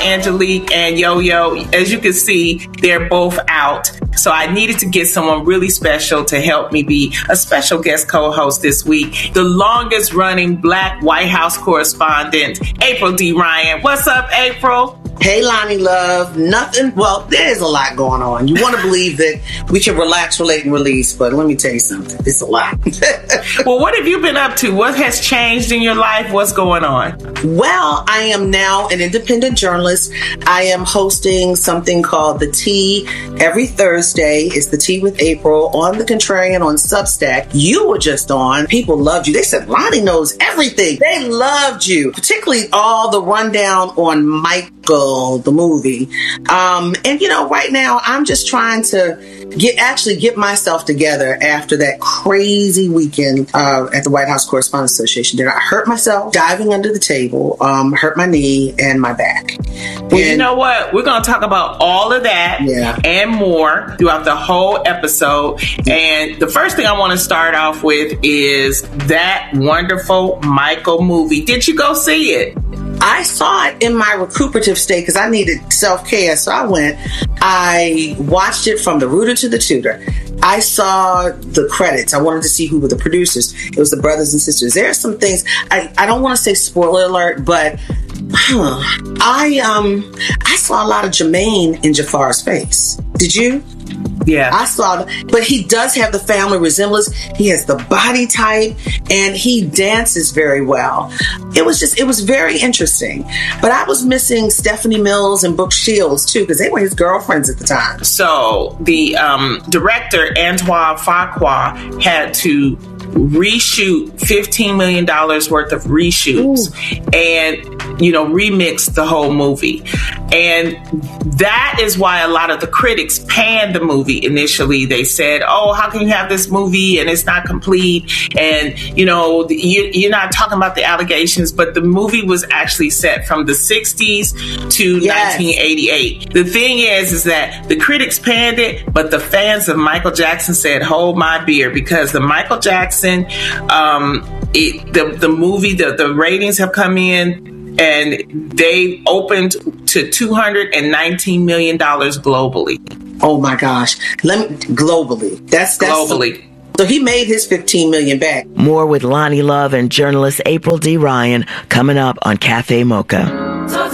Angelique and Yo-Yo. As you can see, they're both out. So I needed to get someone really special to help me be a special guest co-host this week. The longest running Black White House correspondent, April D. Ryan. What's up, April? Hey, Lonnie Love. Nothing. Well, there's a lot going on. You want to believe that we can relax, relate, and release, but let me tell you something. It's a lot. Well, what have you been up to? What has changed in your life? What's going on? Well, I am now an independent journalist. I am hosting something called The Tea every Thursday. It's The Tea with April on The Contrarian on Substack. You were just on. People loved you. They said, Lonnie knows everything. They loved you, particularly all the rundown on Michael, the movie. And you know, right now I'm just trying to get myself together after that crazy weekend at the White House Correspondents Association. Then I hurt myself diving under the table, hurt my knee and my back. Well, you know what? We're going to talk about all of that and more throughout the whole episode. And the first thing I want to start off with is that wonderful Michael movie. Did you go see it? I saw it in my recuperative state because I needed self-care. So I watched it from the rooter to the tutor. I saw the credits. I wanted to see who were the producers. It was the brothers and sisters. There are some things, I don't want to say spoiler alert, but I saw a lot of Jermaine in Jafar's face. Did you? Yeah. I saw that. But he does have the family resemblance. He has the body type and he dances very well. It was very interesting. But I was missing Stephanie Mills and Brooke Shields too, because they were his girlfriends at the time. So the director, Antoine Fuqua, had to reshoot $15 million worth of reshoots and, remix the whole movie. And that is why a lot of the critics panned the movie initially. They said, oh, how can you have this movie and it's not complete? And, you're not talking about the allegations, but the movie was actually set from the 60s to 1988. The thing is that the critics panned it, but the fans of Michael Jackson said, hold my beer, because the Michael Jackson, the movie, the ratings have come in and they opened to $219 million globally. Oh my gosh. Globally. That's globally. So he made his $15 million back. More with Lonnie Love and journalist April D. Ryan coming up on Cafe Mocha.